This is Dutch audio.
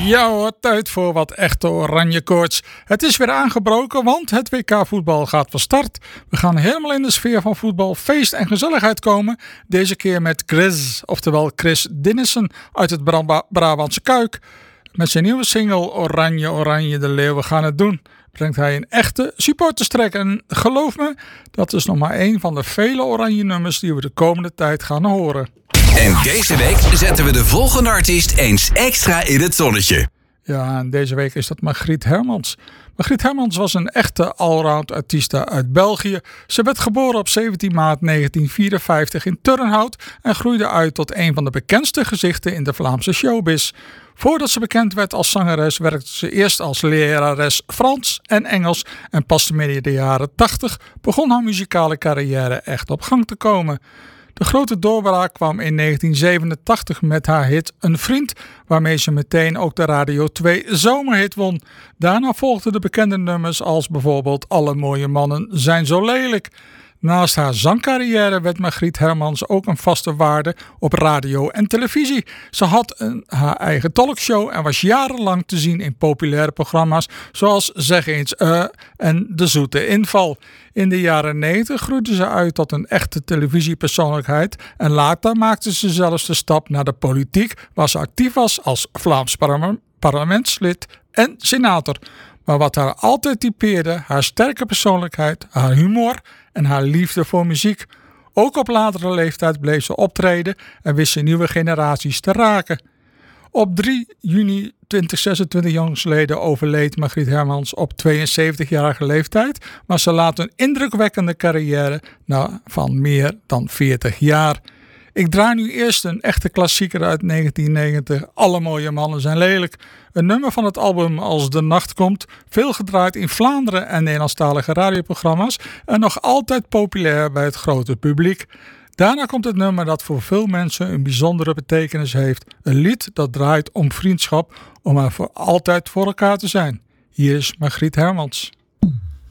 Ja hoor, tijd voor wat echte oranje koorts. Het is weer aangebroken, want het WK voetbal gaat van start. We gaan helemaal in de sfeer van voetbal, feest en gezelligheid komen. Deze keer met Chris, oftewel Chris Dinnissen uit het Brabantse Kuik. Met zijn nieuwe single Oranje, Oranje, de Leeuwen gaan het doen. Brengt hij een echte supporterstrek. En geloof me, dat is nog maar één van de vele oranje nummers die we de komende tijd gaan horen. En deze week zetten we de volgende artiest eens extra in het zonnetje. Ja, en deze week is dat Margriet Hermans. Margriet Hermans was een echte allround artieste uit België. Ze werd geboren op 17 maart 1954 in Turnhout en groeide uit tot een van de bekendste gezichten in de Vlaamse showbiz. Voordat ze bekend werd als zangeres werkte ze eerst als lerares Frans en Engels en pas midden de jaren 80 begon haar muzikale carrière echt op gang te komen. De grote doorbraak kwam in 1987 met haar hit Een Vriend, waarmee ze meteen ook de Radio 2 zomerhit won. Daarna volgden de bekende nummers als bijvoorbeeld Alle mooie mannen zijn zo lelijk. Naast haar zangcarrière werd Margriet Hermans ook een vaste waarde op radio en televisie. Ze had haar eigen talkshow en was jarenlang te zien in populaire programma's zoals Zeg eens en De Zoete Inval. In de jaren 90 groeide ze uit tot een echte televisiepersoonlijkheid en later maakte ze zelfs de stap naar de politiek, waar ze actief was als Vlaams parlementslid en senator. Maar wat haar altijd typeerde, haar sterke persoonlijkheid, haar humor en haar liefde voor muziek. Ook op latere leeftijd bleef ze optreden en wist ze nieuwe generaties te raken. Op 3 juni 2026 jongsleden overleed Margriet Hermans op 72-jarige leeftijd, maar ze laat een indrukwekkende carrière van meer dan 40 jaar. Ik draai nu eerst een echte klassieker uit 1990, Alle mooie mannen zijn lelijk. Een nummer van het album Als de nacht komt, veel gedraaid in Vlaanderen en Nederlandstalige radioprogramma's en nog altijd populair bij het grote publiek. Daarna komt het nummer dat voor veel mensen een bijzondere betekenis heeft. Een lied dat draait om vriendschap, om er voor altijd voor elkaar te zijn. Hier is Margriet Hermans.